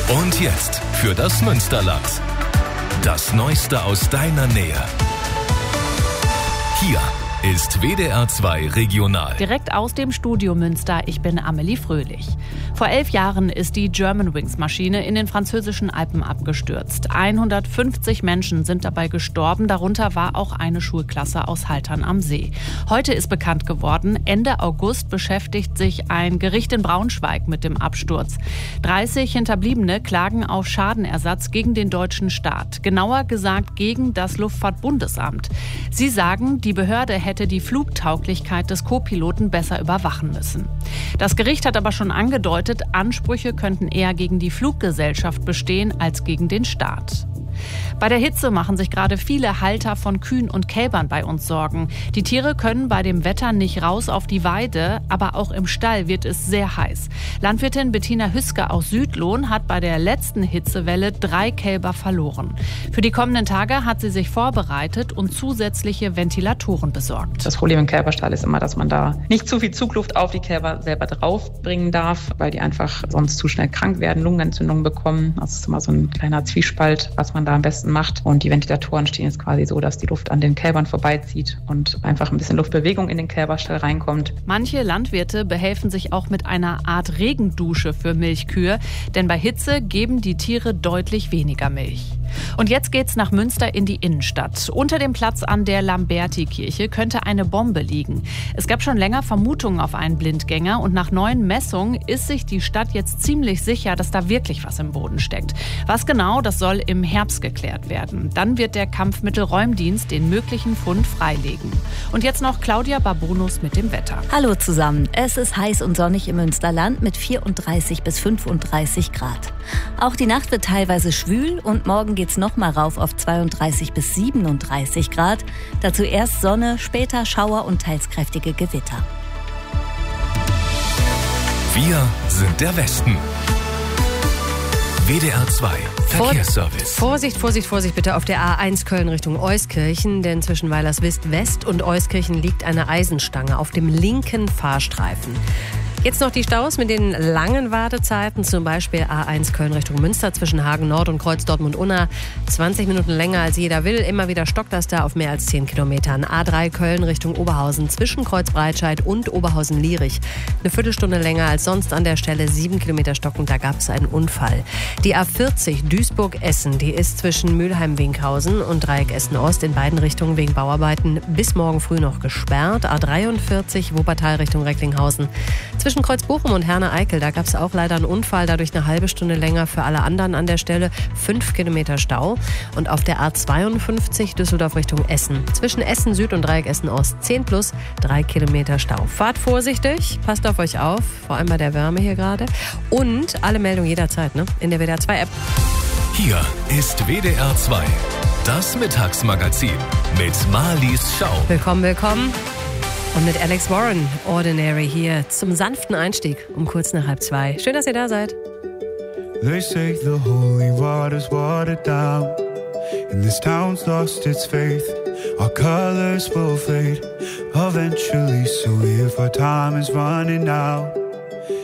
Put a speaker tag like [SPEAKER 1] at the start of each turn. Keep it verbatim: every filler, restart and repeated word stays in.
[SPEAKER 1] Und jetzt für das Münsterland. Das Neueste aus deiner Nähe. Hier ist W D R zwei Regional.
[SPEAKER 2] Direkt aus dem Studio Münster, ich bin Amelie Fröhlich. Vor elf Jahren ist die Germanwings-Maschine in den französischen Alpen abgestürzt. hundertfünfzig Menschen sind dabei gestorben, darunter war auch eine Schulklasse aus Haltern am See. Heute ist bekannt geworden, Ende August beschäftigt sich ein Gericht in Braunschweig mit dem Absturz. dreißig Hinterbliebene klagen auf Schadenersatz gegen den deutschen Staat, genauer gesagt gegen das Luftfahrtbundesamt. Sie sagen, die Behörde hätte hätte die Flugtauglichkeit des Co-Piloten besser überwachen müssen. Das Gericht hat aber schon angedeutet, Ansprüche könnten eher gegen die Fluggesellschaft bestehen als gegen den Staat. Bei der Hitze machen sich gerade viele Halter von Kühen und Kälbern bei uns Sorgen. Die Tiere können bei dem Wetter nicht raus auf die Weide, aber auch im Stall wird es sehr heiß. Landwirtin Bettina Hüske aus Südlohn hat bei der letzten Hitzewelle drei Kälber verloren. Für die kommenden Tage hat sie sich vorbereitet und zusätzliche Ventilatoren besorgt.
[SPEAKER 3] Das Problem im Kälberstall ist immer, dass man da nicht zu viel Zugluft auf die Kälber selber draufbringen darf, weil die einfach sonst zu schnell krank werden, Lungenentzündungen bekommen. Das ist immer so ein kleiner Zwiespalt, was man da am besten macht. Und die Ventilatoren stehen jetzt quasi so, dass die Luft an den Kälbern vorbeizieht und einfach ein bisschen Luftbewegung in den Kälberstall reinkommt.
[SPEAKER 2] Manche Landwirte behelfen sich auch mit einer Art Regendusche für Milchkühe, denn bei Hitze geben die Tiere deutlich weniger Milch. Und jetzt geht's nach Münster in die Innenstadt. Unter dem Platz an der Lamberti-Kirche könnte eine Bombe liegen. Es gab schon länger Vermutungen auf einen Blindgänger und nach neuen Messungen ist sich die Stadt jetzt ziemlich sicher, dass da wirklich was im Boden steckt. Was genau, das soll im Herbst geklärt werden. Dann wird der Kampfmittelräumdienst den möglichen Fund freilegen. Und jetzt noch Claudia Babonus mit dem Wetter.
[SPEAKER 4] Hallo zusammen. Es ist heiß und sonnig im Münsterland mit vierunddreißig bis fünfunddreißig Grad. Auch die Nacht wird teilweise schwül und morgen geht's noch mal rauf auf zweiunddreißig bis siebenunddreißig Grad. Dazu erst Sonne, später Schauer und teils kräftige Gewitter.
[SPEAKER 1] Wir sind der Westen. W D R zwei Verkehrsservice.
[SPEAKER 5] Vorsicht, Vorsicht, Vorsicht bitte auf der A eins Köln Richtung Euskirchen, denn zwischen Weilerswist West und Euskirchen liegt eine Eisenstange auf dem linken Fahrstreifen. Jetzt noch die Staus mit den langen Wartezeiten, zum Beispiel A eins Köln Richtung Münster zwischen Hagen Nord und Kreuz Dortmund-Unna. zwanzig Minuten länger als jeder will. Immer wieder stockt das da auf mehr als zehn Kilometern. A drei Köln Richtung Oberhausen zwischen Kreuz Breitscheid und Oberhausen-Lierich. Eine Viertelstunde länger als sonst an der Stelle. Sieben Kilometer stockend, da gab es einen Unfall. Die A vierzig Duisburg-Essen, die ist zwischen Mülheim-Winkhausen und Dreieck Essen-Ost in beiden Richtungen wegen Bauarbeiten bis morgen früh noch gesperrt. A dreiundvierzig Wuppertal Richtung Recklinghausen. Zwischen Kreuz Bochum und Herne-Eickel, da gab es auch leider einen Unfall, dadurch eine halbe Stunde länger für alle anderen an der Stelle. Fünf Kilometer Stau. Und auf der A zweiundfünfzig Düsseldorf Richtung Essen. Zwischen Essen Süd und Dreieck Essen Ost zehn plus, drei Kilometer Stau. Fahrt vorsichtig, passt auf euch auf, vor allem bei der Wärme hier gerade. Und alle Meldungen jederzeit, ne? In der W D R zwei App.
[SPEAKER 1] Hier ist W D R zwei, das Mittagsmagazin mit Marlies Schau.
[SPEAKER 5] Willkommen, willkommen. Und mit Alex Warren, Ordinary, hier zum sanften Einstieg um kurz nach halb zwei. Schön, dass ihr da seid.
[SPEAKER 6] They say the holy water's watered down, and this town's lost its faith. Our colors will fade eventually, so if our time is running out,